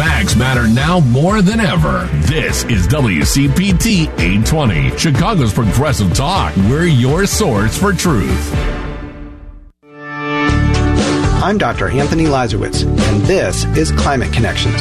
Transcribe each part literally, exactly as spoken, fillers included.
Facts matter now more than ever. This is W C P T eight twenty, Chicago's Progressive Talk. We're your source for truth. I'm Doctor Anthony Lazowitz, and this is Climate Connections.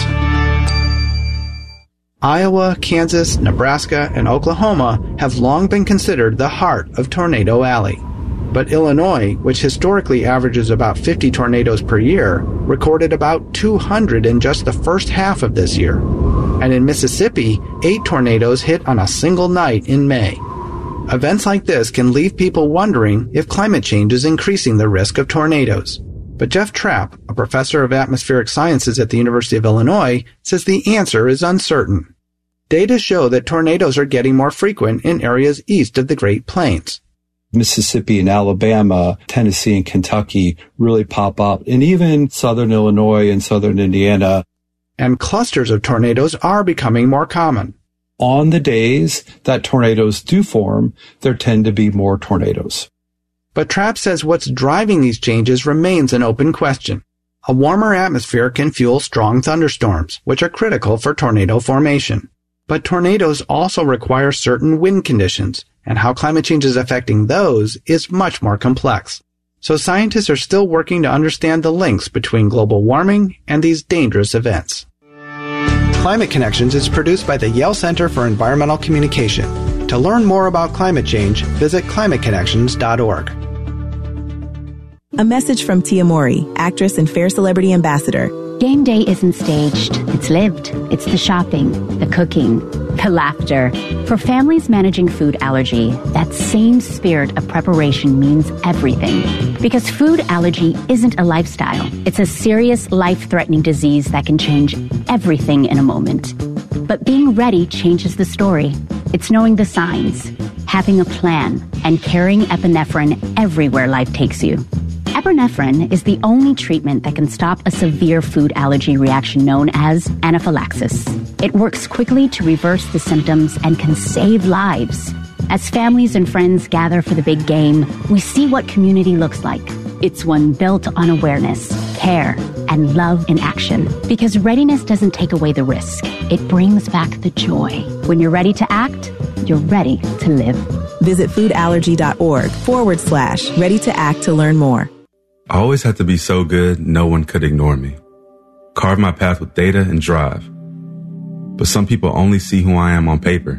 Iowa, Kansas, Nebraska, and Oklahoma have long been considered the heart of Tornado Alley. But Illinois, which historically averages about fifty tornadoes per year, recorded about two hundred in just the first half of this year. And in Mississippi, eight tornadoes hit on a single night in May. Events like this can leave people wondering if climate change is increasing the risk of tornadoes. But Jeff Trapp, a professor of atmospheric sciences at the University of Illinois, says the answer is uncertain. Data show that tornadoes are getting more frequent in areas east of the Great Plains. Mississippi and Alabama, Tennessee and Kentucky really pop up, and even southern Illinois and southern Indiana. And clusters of tornadoes are becoming more common. On the days that tornadoes do form, there tend to be more tornadoes. But Trapp says what's driving these changes remains an open question. A warmer atmosphere can fuel strong thunderstorms, which are critical for tornado formation. But tornadoes also require certain wind conditions, and how climate change is affecting those is much more complex. So scientists are still working to understand the links between global warming and these dangerous events. Climate Connections is produced by the Yale Center for Environmental Communication. To learn more about climate change, visit climate connections dot org. A message from Tia Mori, actress and Fair Celebrity Ambassador. Game day isn't staged. It's lived. It's the shopping, the cooking, the laughter. For families managing food allergy, that same spirit of preparation means everything. Because food allergy isn't a lifestyle. It's a serious, life-threatening disease that can change everything in a moment. But being ready changes the story. It's knowing the signs, having a plan, and carrying epinephrine everywhere life takes you. Epinephrine is the only treatment that can stop a severe food allergy reaction known as anaphylaxis. It works quickly to reverse the symptoms and can save lives. As families and friends gather for the big game, we see what community looks like. It's one built on awareness, care, and love in action. Because readiness doesn't take away the risk. It brings back the joy. When you're ready to act, you're ready to live. Visit foodallergy.org forward slash ready to act to learn more. I always had to be so good, no one could ignore me. Carve my path with data and drive. But some people only see who I am on paper.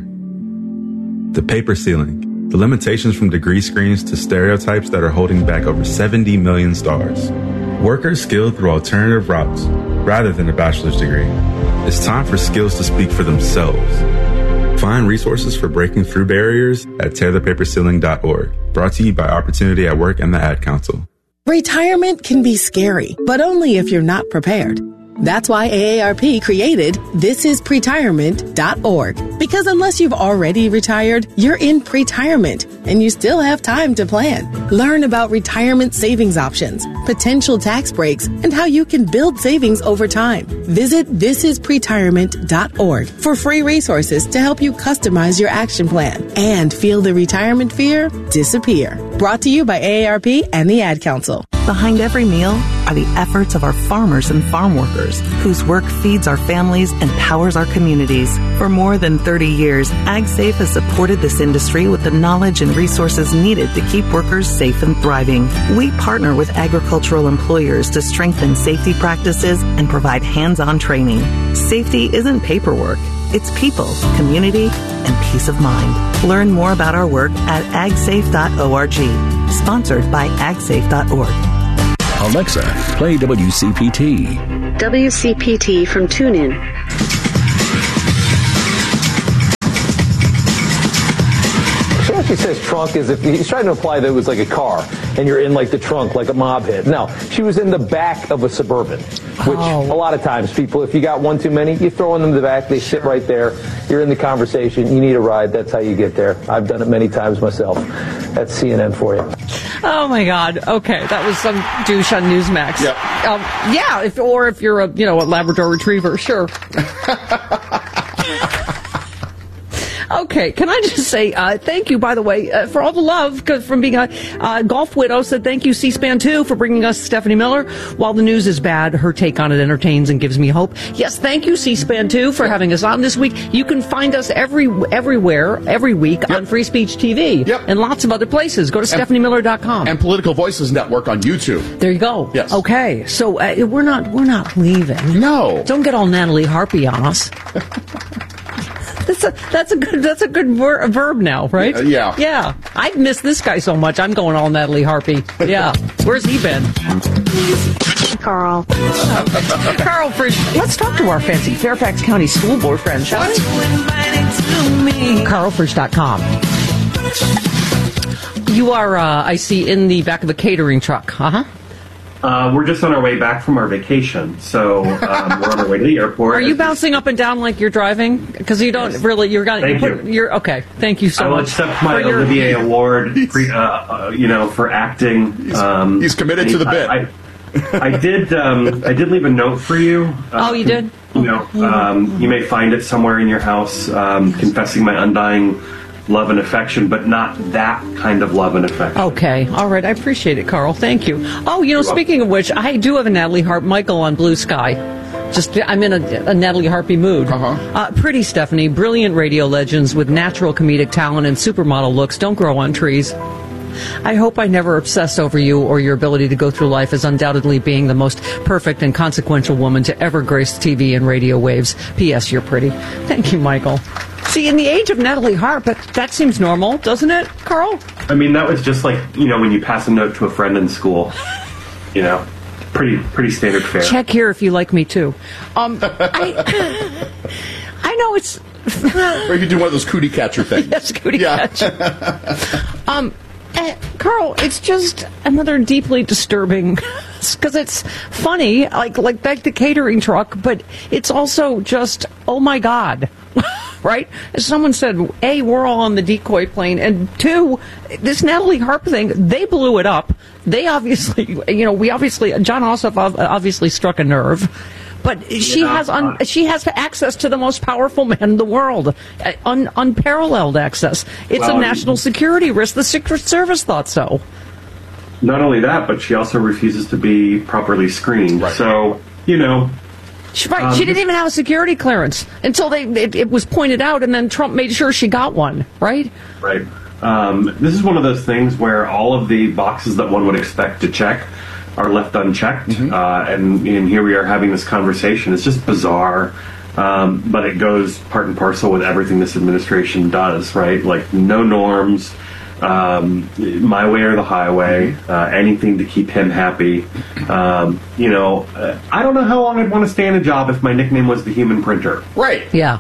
The paper ceiling, the limitations from degree screens to stereotypes that are holding back over seventy million stars. Workers skilled through alternative routes rather than a bachelor's degree. It's time for skills to speak for themselves. Find resources for breaking through barriers at tear the paper ceiling dot org. Brought to you by Opportunity at Work and the Ad Council. Retirement can be scary, but only if you're not prepared. That's why A A R P created this is pretirement dot org. Because unless you've already retired, you're in pretirement, and you still have time to plan. Learn about retirement savings options, potential tax breaks, and how you can build savings over time. Visit this is pretirement dot org for free resources to help you customize your action plan and feel the retirement fear disappear. Brought to you by A A R P and the Ad Council. Behind every meal are the efforts of our farmers and farm workers, whose work feeds our families and powers our communities. For more than thirty years, AgSafe has supported this industry with the knowledge and resources needed to keep workers safe and thriving. We partner with agricultural employers to strengthen safety practices and provide hands-on training. Safety isn't paperwork. It's people, community, and peace of mind. Learn more about our work at ag safe dot org. Sponsored by ag safe dot org. Alexa, play W C P T. W C P T from TuneIn. So she says trunk is if he's trying to imply that it was like a car and you're in like the trunk like a mob hit. No, she was in the back of a Suburban, which oh. a lot of times people, if you got one too many, you throw them in the back, they sit right there, you're in the conversation, you need a ride, that's how you get there. I've done it many times myself. That's C N N for you. Oh my God! Okay, that was some douche on Newsmax. Yeah, um, yeah. If or if you're a you know a Labrador Retriever, sure. Okay. Okay, can I just say uh, thank you, by the way, uh, for all the love, 'cause from being a uh, golf widow, said thank you, C-SPAN two, for bringing us Stephanie Miller. While the news is bad, her take on it entertains and gives me hope. Yes, thank you, C-SPAN two, for having us on this week. You can find us every everywhere, every week yep. on Free Speech T V yep. and lots of other places. Go to stephanie miller dot com. And Political Voices Network on YouTube. There you go. Yes. Okay, so uh, we're not we're not leaving. No. Don't get all Natalie Harpy on us. That's a that's a good that's a good ver- verb now, right? Uh, yeah. Yeah. I've missed this guy so much. I'm going all Natalie Harpy. Yeah. Where's he been? Carl. Carl Frisch. Let's talk to our fancy Fairfax County School Board friend, shall we? carl frisch dot com. You are, uh, I see, in the back of a catering truck, uh-huh. Uh, we're just on our way back from our vacation, so um, we're on our way to the airport. Are you bouncing up and down like you're driving? Because you don't yes. really. You're gonna. Thank you put, you. You're okay. Thank you so much. I will much accept my your, Olivier Award. Pre, uh, uh, you know, for acting. He's, um, he's committed to the bit. I, I, I did. Um, I did leave a note for you. Uh, oh, you did. You know, um, you may find it somewhere in your house, um, confessing my undying love and affection, but not that kind of love and affection. Okay. All right. I appreciate it, Carl. Thank you. Oh, you know, You're speaking welcome. of which, I do have a Natalie Harp Michael on Blue Sky. Just, I'm in a, a Natalie Harpy mood. Uh-huh. Uh, pretty Stephanie, brilliant radio legends with natural comedic talent and supermodel looks don't grow on trees. I hope I never obsessed over you or your ability to go through life as undoubtedly being the most perfect and consequential woman to ever grace T V and radio waves. P S. You're pretty. Thank you, Michael. See, in the age of Natalie Harp, that, that seems normal, doesn't it, Carl? I mean, that was just like, you know, when you pass a note to a friend in school. You know, pretty pretty standard fare. Check here if you like me, too. Um, I, I know it's... Or you do one of those cootie catcher things. Yes, cootie yeah. catcher. um, uh, Carl, it's just another deeply disturbing... Because it's funny, like, like like the catering truck, but it's also just, oh, my God. Right? As someone said, A, we're all on the decoy plane, and two, this Natalie Harp thing, they blew it up. They obviously, you know, we obviously, John Ossoff obviously struck a nerve, but she yeah, has un, uh, she has access to the most powerful man in the world, un, unparalleled access. It's well, a national security risk. The Secret Service thought so. Not only that, but she also refuses to be properly screened. Right. So, you know... She, right, Um, she didn't even have a security clearance until they it, it was pointed out, and then Trump made sure she got one, right? Right. Um, this is one of those things where all of the boxes that one would expect to check are left unchecked, mm-hmm. uh, and, and here we are having this conversation. It's just bizarre, um, but it goes part and parcel with everything this administration does, right? Like, no norms, um, my way or the highway, uh, anything to keep him happy. Um, you know, uh, I don't know how long I'd want to stay in a job if my nickname was the Human Printer. Right. Yeah.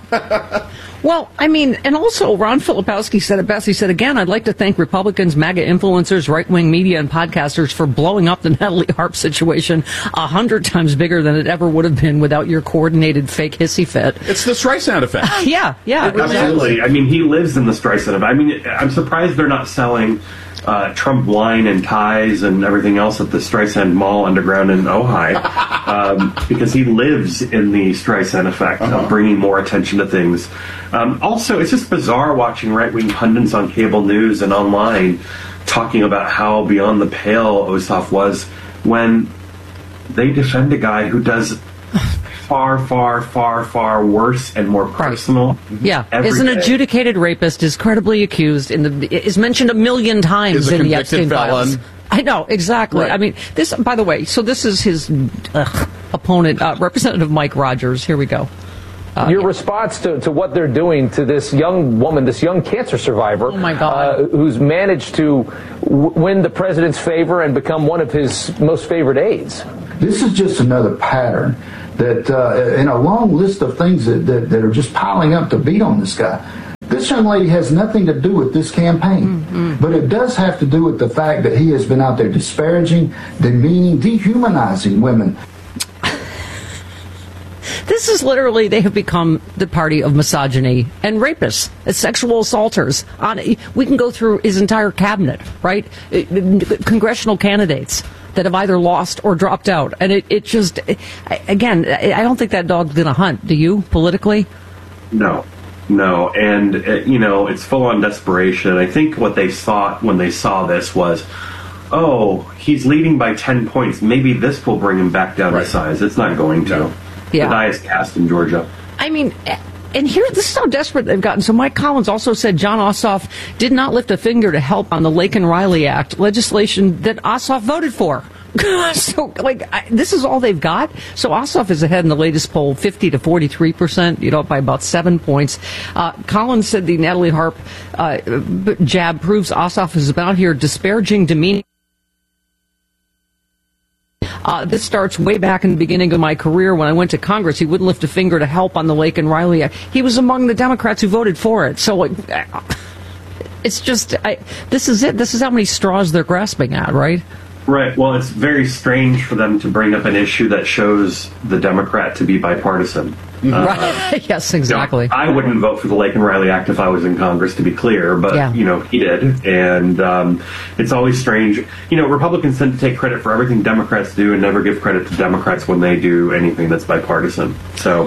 Well, I mean, and also Ron Filipowski said it best. He said, again, I'd like to thank Republicans, MAGA influencers, right-wing media, and podcasters for blowing up the Natalie Harp situation a hundred times bigger than it ever would have been without your coordinated fake hissy fit. It's the Streisand effect. yeah, yeah. Absolutely. I mean, he lives in the Streisand effect. I mean, I'm surprised they're not selling uh, Trump wine and ties and everything else at the Streisand Mall underground in Ojai, um, because he lives in the Streisand effect uh-huh. of bringing more attention to things. Um, also, it's just bizarre watching right-wing pundits on cable news and online talking about how beyond the pale Ossoff was when they defend a guy who does far, far, far, far worse and more personal. Yeah, is an day. adjudicated rapist, is credibly accused, in the is mentioned a million times is a in the convicted Epstein files. felon. I know, exactly. Right. I mean, this, by the way, so this is his uh, opponent, uh, Representative Mike Rogers. Here we go. Uh, Your response to, to what they're doing to this young woman, this young cancer survivor, oh my God. Uh, who's managed to w- win the president's favor and become one of his most favored aides. This is just another pattern that, uh, in a long list of things that, that, that are just piling up to beat on this guy. This young lady has nothing to do with this campaign, mm-hmm. but it does have to do with the fact that he has been out there disparaging, demeaning, dehumanizing women. This is literally, they have become the party of misogyny and rapists, sexual assaulters. On, we can go through his entire cabinet, right? Congressional candidates that have either lost or dropped out. And it, it just, again, I don't think that dog's going to hunt. Do you, politically? No. no. And, uh, you know, it's full on desperation. I think what they thought when they saw this was, oh, he's leading by ten points. Maybe this will bring him back down right. to size. It's not going to. No. Yeah. The die is cast in Georgia. I mean, and here, this is how desperate they've gotten. So Mike Collins also said John Ossoff did not lift a finger to help on the Laken-Riley Act, legislation that Ossoff voted for. So, like, I, this is all they've got. So Ossoff is ahead in the latest poll, fifty to forty-three percent, you know, by about seven points. Uh, Collins said the Natalie Harp uh, jab proves Ossoff is about here disparaging, demeaning. Uh, this starts way back in the beginning of my career when I went to Congress. He wouldn't lift a finger to help on the Laken-Riley Act. He was among the Democrats who voted for it. So, like, it's just, I, this is it. This is how many straws they're grasping at, right? Right. Well, it's very strange for them to bring up an issue that shows the Democrat to be bipartisan. Uh, right. Yes, exactly. You know, I wouldn't vote for the Laken-Riley Act if I was in Congress, to be clear, but, yeah. you know, he did. And um, it's always strange. You know, Republicans tend to take credit for everything Democrats do and never give credit to Democrats when they do anything that's bipartisan. So,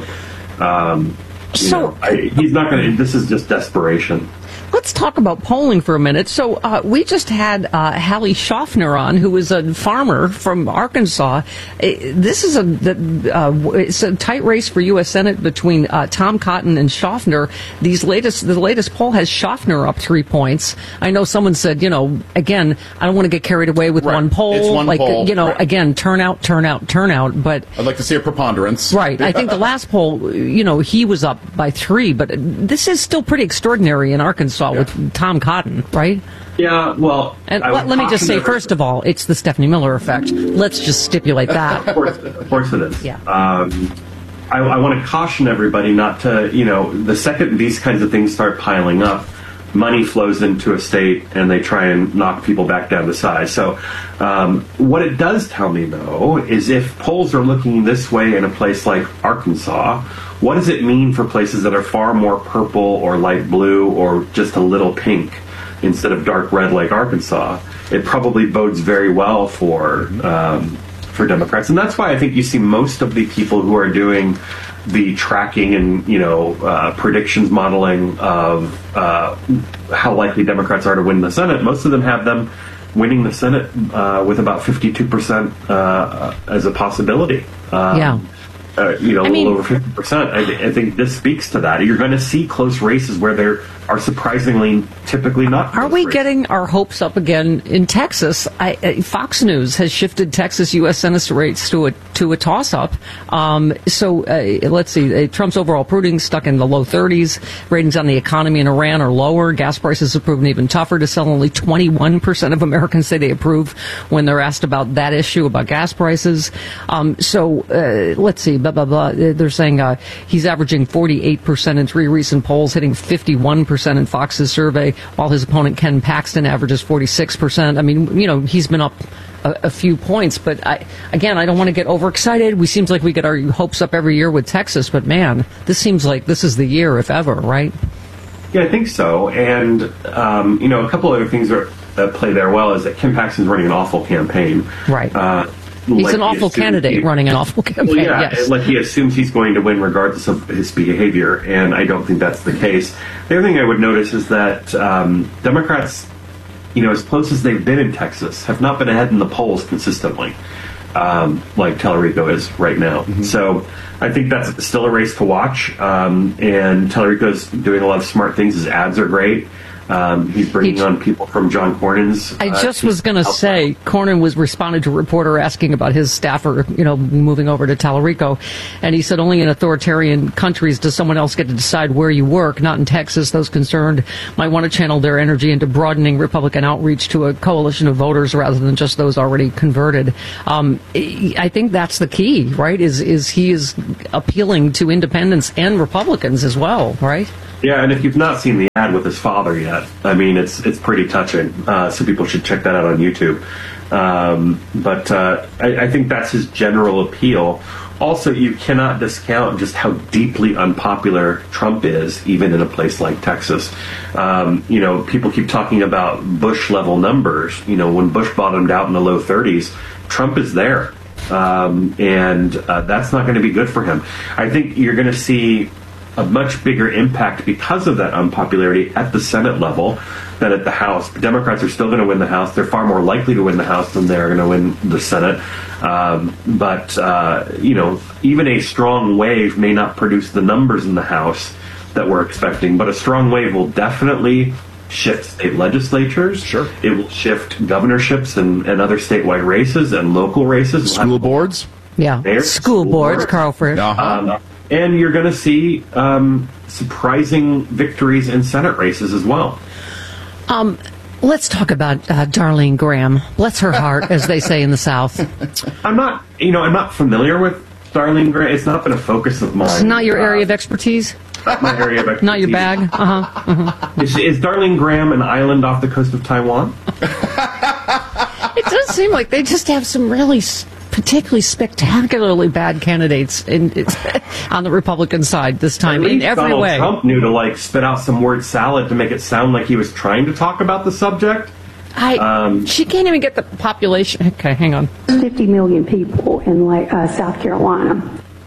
um, you so know, I, he's not going to, this is just desperation. Let's talk about polling for a minute. So uh, we just had uh, Hallie Schaffner on, who is a farmer from Arkansas. This is a uh, it's a tight race for U S Senate between uh, Tom Cotton and Schaffner. These latest the latest poll has Schaffner up three points. I know someone said, you know, again, I don't want to get carried away with right. one poll. It's one like poll. you know, right. again, turnout, turnout, turnout. But I'd like to see a preponderance. Right. I think the last poll, you know, he was up by three, but this is still pretty extraordinary in Arkansas. Yeah. With Tom Cotton, right? Yeah, well... And let, let me just say, first of all, it's the Stephanie Miller effect. Let's just stipulate that. Of course, of course it is. Yeah. Um, I, I want to caution everybody not to, you know, the second these kinds of things start piling up, money flows into a state and they try and knock people back down to size. So um, what it does tell me, though, is if polls are looking this way in a place like Arkansas, what does it mean for places that are far more purple or light blue or just a little pink instead of dark red like Arkansas? It probably bodes very well for um, for Democrats. And that's why I think you see most of the people who are doing the tracking and, you know, uh, predictions modeling of uh, how likely Democrats are to win the Senate. Most of them have them winning the Senate uh, with about fifty-two percent uh, as a possibility. Um, yeah. Uh, you know, a I little mean, over fifty percent. I, I think this speaks to that. You're going to see close races where there are surprisingly typically not. Are we races. getting our hopes up again in Texas? I, uh, Fox News has shifted Texas U S Senate rates to a to a toss-up. Um, so uh, let's see. Uh, Trump's overall approving stuck in the low thirties. Ratings on the economy in Iran are lower. Gas prices have proven even tougher to sell. Only twenty-one percent of Americans say they approve when they're asked about that issue, about gas prices. Um, so uh, let's see. Blah, blah, blah. They're saying uh, he's averaging forty-eight percent in three recent polls, hitting fifty-one percent in Fox's survey, while his opponent Ken Paxton averages forty-six percent. I mean, you know, he's been up a, a few points, but I, again, I don't want to get overexcited. We seems like we get our hopes up every year with Texas, but man, this seems like this is the year, if ever, right? Yeah, I think so. And, um, you know, a couple other things are, that play there well is that Ken Paxton's running an awful campaign. Right. Uh, He's like an awful he candidate he, running an awful campaign, well, yeah, yes. like he assumes he's going to win regardless of his behavior, and I don't think that's the case. The other thing I would notice is that um, Democrats, you know, as close as they've been in Texas, have not been ahead in the polls consistently, um, like Tallarico is right now. Mm-hmm. So I think that's still a race to watch, um, and Tallarico's doing a lot of smart things. His ads are great. Um, he's bringing he, on people from John Cornyn's. I uh, just was going to say, Cornyn was responding to a reporter asking about his staffer, you know, moving over to Tallarico, and he said only in authoritarian countries does someone else get to decide where you work. Not in Texas. Those concerned might want to channel their energy into broadening Republican outreach to a coalition of voters rather than just those already converted. Um, I think that's the key, right? Is is he is appealing to independents and Republicans as well, right? Yeah, and if you've not seen the ad with his father yet, I mean, it's it's pretty touching. Uh, so people should check that out on YouTube. Um, but uh, I, I think that's his general appeal. Also, you cannot discount just how deeply unpopular Trump is, even in a place like Texas. Um, you know, people keep talking about Bush-level numbers. You know, when Bush bottomed out in the low thirties, Trump is there. Um, and uh, that's not going to be good for him. I think you're going to see a much bigger impact because of that unpopularity at the Senate level than at the House. The Democrats are still going to win the House. They're far more likely to win the House than they're going to win the Senate. Um, but, uh, you know, even a strong wave may not produce the numbers in the House that we're expecting, but a strong wave will definitely shift state legislatures. Sure. It will shift governorships and, and other statewide races and local races. School boards? Yeah. Mayors, School, school boards, boards. Carl Frisch. Um, and you're going to see um, surprising victories in Senate races as well. Um, let's talk about uh, Darlene Graham. Bless her heart, as they say in the South. I'm not, you know, I'm not familiar with Darlene Graham. It's not been a focus of mine. It's not your uh, area of expertise? My area of expertise. Not your bag? Uh-huh. uh-huh. Is, is Darlene Graham an island off the coast of Taiwan? It does seem like they just have some really s- particularly spectacularly bad candidates in, it's, on the Republican side this time, At in least every Donald way. Trump knew to like spit out some word salad to make it sound like he was trying to talk about the subject. I, Um, she can't even get the population. Okay, hang on. fifty million people in like uh, South Carolina.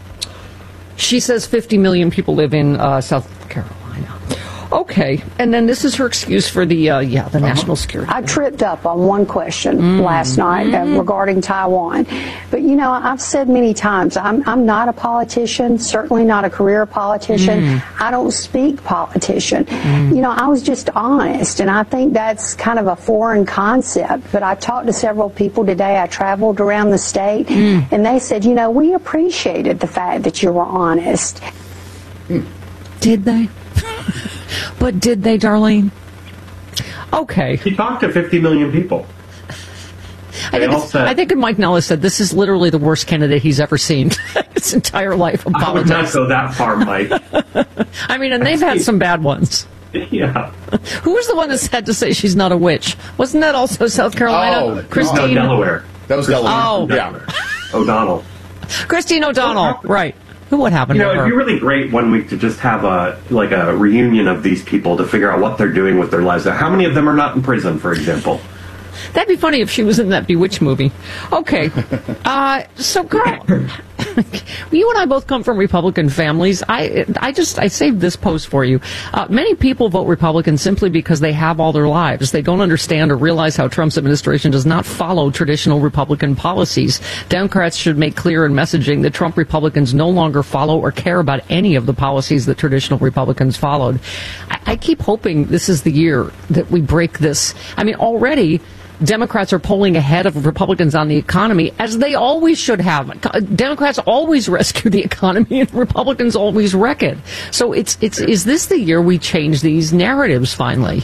She says fifty million people live in uh, South Carolina. Okay, and then this is her excuse for the uh, yeah the national security. I tripped up on one question Mm. last night uh, regarding Taiwan. But, you know, I've said many times, I'm, I'm not a politician, certainly not a career politician. Mm. I don't speak politician. Mm. You know, I was just honest, and I think that's kind of a foreign concept. But I talked to several people today. I traveled around the state, Mm. and they said, you know, we appreciated the fact that you were honest. Did they? But did they, Darlene? Okay. He talked to fifty million people. I think, all it's, said- I think Mike Nellis said this is literally the worst candidate he's ever seen his entire life of I would not politics. go that far, Mike. I mean, and they've had some bad ones. Yeah. Who was the one that had to say she's not a witch? Wasn't that also South Carolina? Oh, Christine. no, Delaware. That was Christine Delaware. from Delaware. O'Donnell. Christine O'Donnell. Right. Who? What happened You to know, her? it'd be really great one week to just have a like a reunion of these people to figure out what they're doing with their lives. How many of them are not in prison, for example? That'd be funny if she was in that Bewitched movie. Okay. Uh, so, Carl, you and I both come from Republican families. I I just, I saved this post for you. Uh, many people vote Republican simply because they have all their lives. They don't understand or realize how Trump's administration does not follow traditional Republican policies. Democrats should make clear in messaging that Trump Republicans no longer follow or care about any of the policies that traditional Republicans followed. I, I keep hoping this is the year that we break this. I mean, already Democrats are polling ahead of Republicans on the economy, as they always should have. Democrats always rescue the economy, and Republicans always wreck it. So it's it's is this the year we change these narratives finally?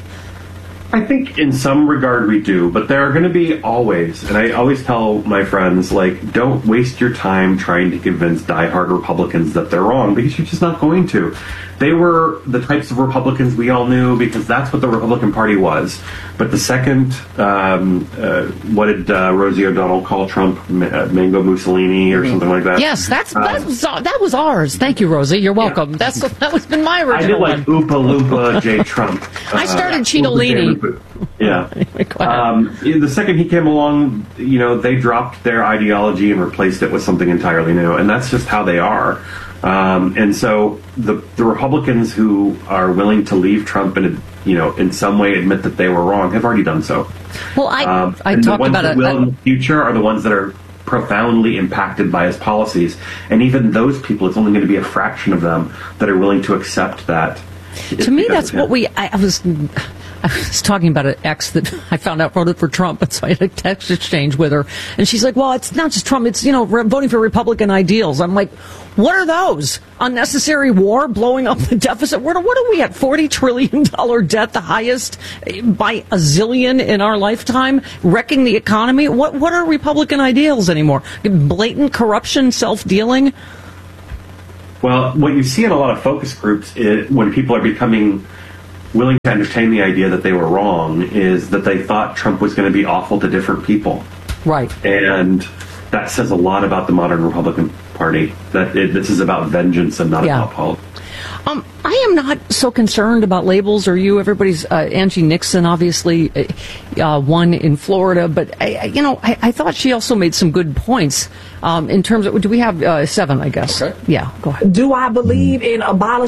I think in some regard we do, but there are going to be always, and I always tell my friends, like, don't waste your time trying to convince diehard Republicans that they're wrong, because you're just not going to. They were the types of Republicans we all knew because that's what the Republican Party was. But the second, um, uh, what did uh, Rosie O'Donnell call Trump? Ma- uh, Mango Mussolini or something like that? Yes, that's Um, that was, that was ours. Thank you, Rosie. You're welcome. That's that was been my I original did like one. Oopa Loopa J. Trump. I started Uh, Cheetolini. Oopa J. Yeah. Um, the second he came along, you know, they dropped their ideology and replaced it with something entirely new, and that's just how they are. Um, and so the the Republicans who are willing to leave Trump and, you know, in some way admit that they were wrong have already done so. Well, I Um, I and talked the ones about that it. will in the future are the ones that are profoundly impacted by his policies, and even those people, it's only going to be a fraction of them that are willing to accept that. To me, that's what we. I, I was. I was talking about an ex that I found out voted for Trump, and so I had a text exchange with her, and she's like, "Well, it's not just Trump; it's you know re- voting for Republican ideals." I'm like, "What are those? Unnecessary war, blowing up the deficit? What are, what are we at? Forty trillion dollar debt, the highest by a zillion in our lifetime, wrecking the economy. What what are Republican ideals anymore? Blatant corruption, self dealing." Well, what you see in a lot of focus groups is, when people are becoming willing to entertain the idea that they were wrong, is that they thought Trump was going to be awful to different people. Right. And that says a lot about the modern Republican Party, that it, this is about vengeance and not Yeah. about politics. Um, I am not so concerned about labels. Are you? Everybody's uh, Angie Nixon, obviously, uh, won in Florida, but I, I- you know, I, I thought she also made some good points um, in terms of. Do we have uh, seven? I guess. Okay. Yeah. Go ahead. Do I believe in abolishing